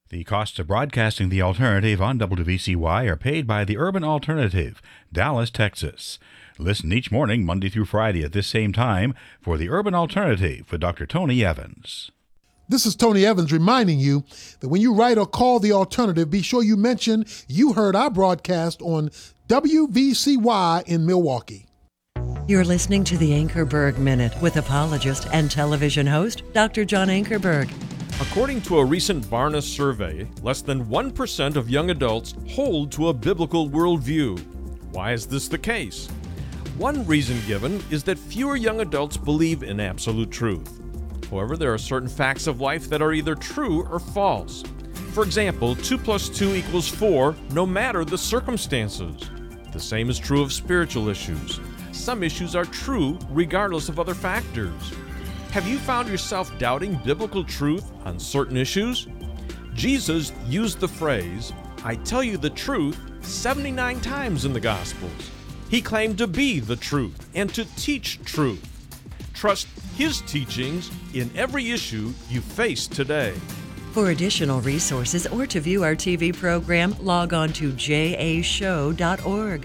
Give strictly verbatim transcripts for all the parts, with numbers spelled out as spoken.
The costs of broadcasting The Alternative on W V C Y are paid by the Urban Alternative, Dallas, Texas. Listen each morning, Monday through Friday at this same time for The Urban Alternative with Doctor Tony Evans. This is Tony Evans reminding you that when you write or call The Alternative, be sure you mention you heard our broadcast on W V C Y in Milwaukee. You're listening to the Ankerberg Minute with apologist and television host, Doctor John Ankerberg. According to a recent Barna survey, less than one percent of young adults hold to a biblical worldview. Why is this the case? One reason given is that fewer young adults believe in absolute truth. However, there are certain facts of life that are either true or false. For example, two plus two equals four, no matter the circumstances. The same is true of spiritual issues. Some issues are true regardless of other factors. Have you found yourself doubting biblical truth on certain issues? Jesus used the phrase, "I tell you the truth," seventy-nine times in the Gospels. He claimed to be the truth and to teach truth. Trust His teachings in every issue you face today. For additional resources or to view our T V program, log on to j a show dot org.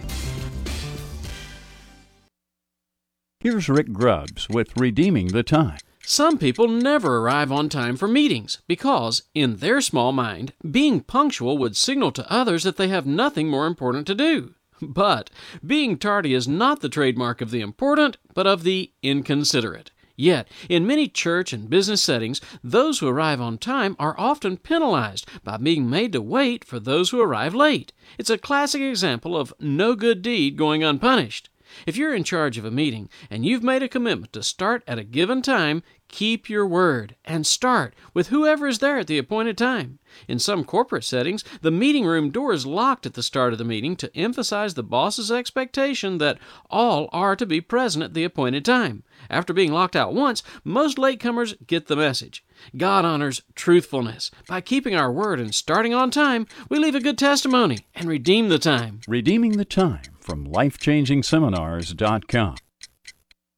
Here's Rick Grubbs with Redeeming the Time. Some people never arrive on time for meetings because, in their small mind, being punctual would signal to others that they have nothing more important to do. But being tardy is not the trademark of the important, but of the inconsiderate. Yet, in many church and business settings, those who arrive on time are often penalized by being made to wait for those who arrive late. It's a classic example of no good deed going unpunished. If you're in charge of a meeting and you've made a commitment to start at a given time, keep your word and start with whoever is there at the appointed time. In some corporate settings, the meeting room door is locked at the start of the meeting to emphasize the boss's expectation that all are to be present at the appointed time. After being locked out once, most latecomers get the message. God honors truthfulness. By keeping our word and starting on time, we leave a good testimony and redeem the time. Redeeming the Time from life changing seminars dot com.